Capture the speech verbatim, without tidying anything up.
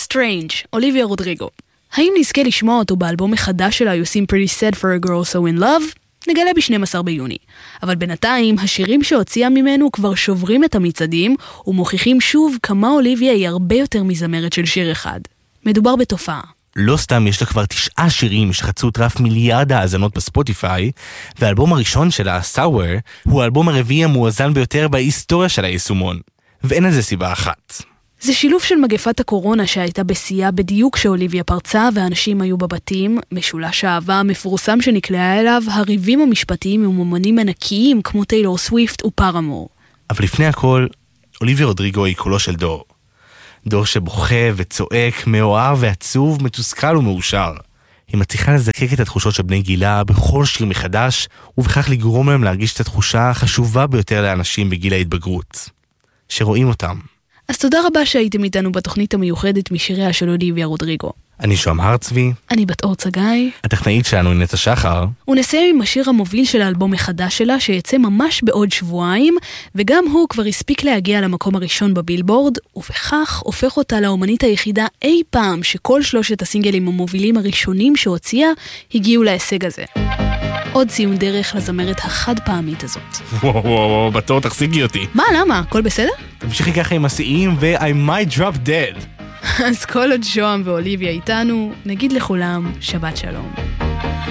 Strange, אוליביה רודריגו. האם נזכה לשמוע אותו באלבום החדש שלה You Seem Pretty Sad for a Girl So In Love? נגלה ב-שנים עשר ביוני. אבל בינתיים, השירים שהוציאה ממנו כבר שוברים את המצעדים, ומוכיחים שוב כמה אוליביה היא הרבה יותר מזמרת של שיר אחד. מדובר בתופעה. לא סתם יש לה כבר תשעה שירים שחצו את רף מיליארד האזנות בספוטיפיי, והאלבום הראשון שלה, Sour, הוא האלבום הרביעי המואזן ביותר בהיסטוריה של היישומון. ואין לזה סיבה אחת. זה שילוב של מגפת הקורונה שהייתה בשיאה בדיוק כשאוליביה פרצה ואנשים היו בבתים, משולש האהבה המפורסם שנקלעה אליו, הריבים המשפטיים עם אומנים ענקיים כמו טיילור סוויפט ופרמור. אבל לפני הכל, אוליביה רודריגו היא קולו של דור. דור שבוכה וצועק, מאוהב ועצוב, מתוסכל ומאושר. היא מצליחה לזקק את התחושות של בני גילה בכל שיר מחדש, ובכך לגרום להם להרגיש את התחושה החשובה ביותר לאנשים בגיל ההתבגרות. שרואים אותם. אז תודה רבה שהייתם איתנו בתוכנית המיוחדת משיריה של אוליביה רודריגו. אני שום הרצבי. אני בת אור צגאי. הטכנאית שלנו היא נטע שחר. ונסיים עם השיר המוביל של האלבום החדש שלה שיצא ממש בעוד שבועיים, וגם הוא כבר הספיק להגיע למקום הראשון בבילבורד, ובכך הופך אותה לאומנית היחידה אי פעם שכל שלושת הסינגלים המובילים הראשונים שהוציאה הגיעו להישג הזה. עוד ציון דרך לזמרת החד פעמית הזאת. וואו וואו וואו, בתור תחזיקי אותי. מה, למה? הכל בסדר? תמשיכי ככה עם השיאים ו- I might drop dead. אז כל עוד שוהם ואוליביה איתנו, נגיד לכולם שבת שלום.